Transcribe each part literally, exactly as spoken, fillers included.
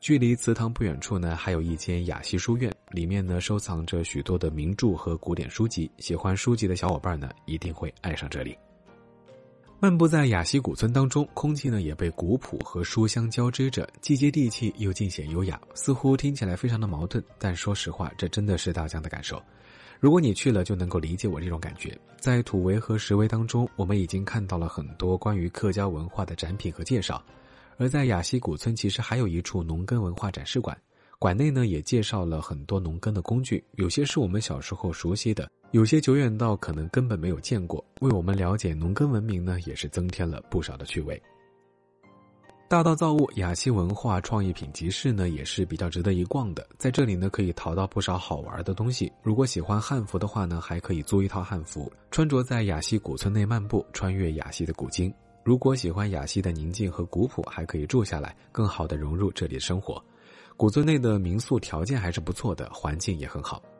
距离祠堂不远处呢，还有一间雅西书院，里面呢收藏着许多的名著和古典书籍，喜欢书籍的小伙伴呢一定会爱上这里。漫步在雅西古村当中，空气呢也被古朴和书香交织着，既接地气又尽显优雅，似乎听起来非常的矛盾，但说实话，这真的是大家的感受。如果你去了，就能够理解我这种感觉。在土围和石围当中，我们已经看到了很多关于客家文化的展品和介绍。而在雅西古村，其实还有一处农耕文化展示馆，馆内呢也介绍了很多农耕的工具，有些是我们小时候熟悉的，有些久远到可能根本没有见过，为我们了解农耕文明呢也是增添了不少的趣味。大道造物雅西文化创意品集市呢也是比较值得一逛的，在这里呢可以淘到不少好玩的东西。如果喜欢汉服的话呢，还可以租一套汉服，穿着在雅西古村内漫步，穿越雅西的古今。如果喜欢雅西的宁静和古朴，还可以住下来，更好地融入这里的生活。古村内的民宿条件还是不错的，环境也很好。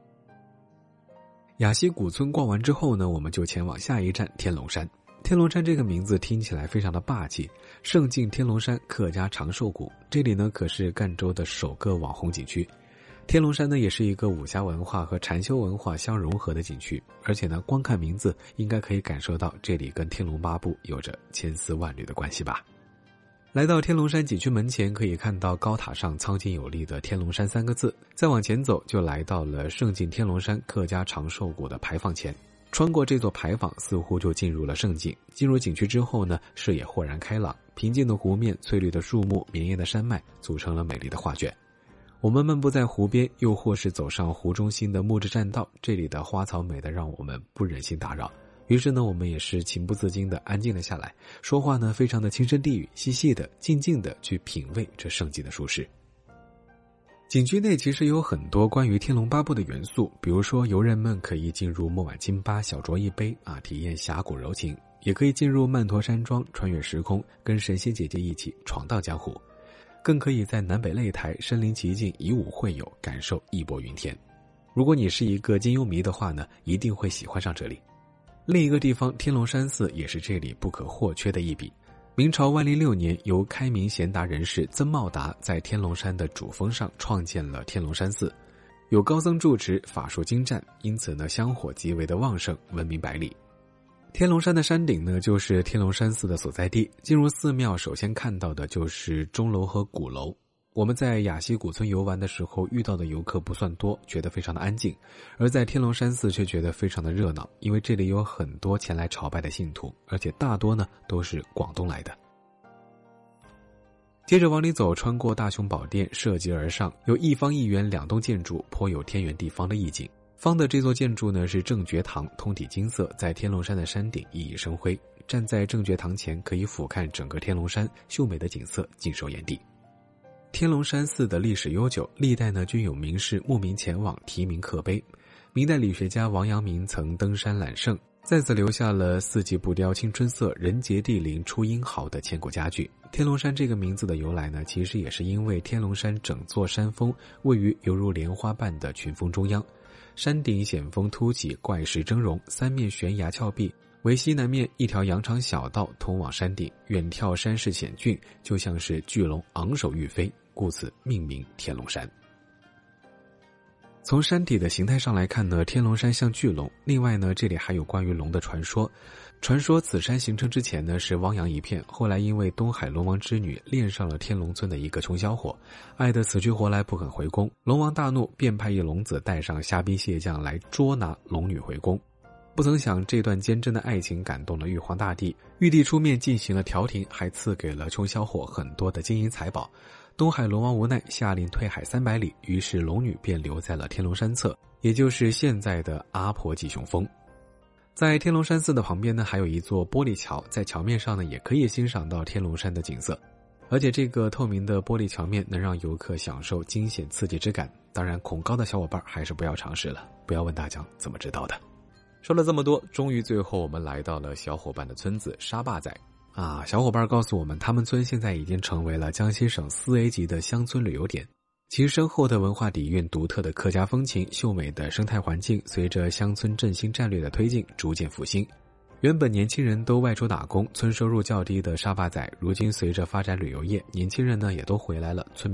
雅西古村逛完之后呢，我们就前往下一站天龙山。天龙山这个名字听起来非常的霸气，胜境天龙山客家长寿谷，这里呢可是赣州的首个网红景区。天龙山呢也是一个武侠文化和禅修文化相融合的景区，而且呢光看名字应该可以感受到这里跟天龙八部有着千丝万缕的关系吧。来到天龙山景区门前，可以看到高塔上苍劲有力的天龙山三个字，再往前走就来到了胜境天龙山客家长寿谷的牌坊前。穿过这座牌坊，似乎就进入了胜境。进入景区之后呢，视野豁然开朗，平静的湖面、翠绿的树木、绵延的山脉组成了美丽的画卷。我们漫步在湖边，又或是走上湖中心的木质栈道，这里的花草美得让我们不忍心打扰。于是呢，我们也是情不自禁地安静了下来，说话呢非常的轻声低语，细细的、静静的去品味这胜境的舒适。景区内其实有很多关于天龙八部的元素，比如说游人们可以进入墨碗金巴小酌一杯啊，体验峡谷柔情，也可以进入曼陀山庄穿越时空，跟神仙姐姐一起闯荡江湖，更可以在南北擂台身临其境以武会友，感受义薄云天。如果你是一个金庸迷的话呢，一定会喜欢上这里。另一个地方天龙山寺也是这里不可或缺的一笔。明朝万历六年，由开明贤达人士曾茂达在天龙山的主峰上创建了天龙山寺，有高僧住持，法术精湛，因此呢香火极为的旺盛，闻名百里。天龙山的山顶呢就是天龙山寺的所在地，进入寺庙首先看到的就是钟楼和鼓楼。我们在雅西古村游玩的时候遇到的游客不算多，觉得非常的安静，而在天龙山寺却觉得非常的热闹，因为这里有很多前来朝拜的信徒，而且大多呢都是广东来的。接着往里走，穿过大雄宝殿，涉级而上，有一方一圆两栋建筑，颇有天圆地方的意境。方的这座建筑呢是正觉堂，通体金色，在天龙山的山顶熠熠生辉。站在正觉堂前，可以俯瞰整个天龙山，秀美的景色尽收眼底。天龙山寺的历史悠久，历代呢均有名士慕名前往题名刻碑。明代理学家王阳明曾登山揽胜，在此留下了四季不凋青春色，人杰地灵出英豪的千古佳句。天龙山这个名字的由来呢，其实也是因为天龙山整座山峰位于犹如莲花般的群峰中央，山顶险峰突起，怪石峥嵘，三面悬崖峭壁，为西南面一条羊肠小道通往山顶，远眺山势险峻，就像是巨龙昂首欲飞，故此命名天龙山。从山体的形态上来看呢，天龙山像巨龙。另外呢，这里还有关于龙的传说。传说此山形成之前呢是汪洋一片，后来因为东海龙王之女恋上了天龙村的一个穷小伙，爱得死去活来不肯回宫，龙王大怒，便派一龙子带上虾兵蟹将来捉拿龙女回宫。不曾想这段坚贞的爱情感动了玉皇大帝，玉帝出面进行了调停，还赐给了穷小伙很多的金银财宝。东海龙王无奈，下令退海三百里，于是龙女便留在了天龙山侧，也就是现在的阿婆吉雄峰。在天龙山寺的旁边呢，还有一座玻璃桥，在桥面上呢也可以欣赏到天龙山的景色，而且这个透明的玻璃桥面能让游客享受惊险刺激之感。当然恐高的小伙伴还是不要尝试了，不要问大江怎么知道的。说了这么多，终于最后我们来到了小伙伴的村子沙坝仔啊！小伙伴告诉我们，他们村现在已经成为了江西省四 A 级的乡村旅游点。其深厚的文化底蕴、独特的客家风情、秀美的生态环境，随着乡村振兴战略的推进，逐渐复兴。原本年轻人都外出打工，村收入较低的沙坝仔，如今随着发展旅游业，年轻人呢也都回来了，村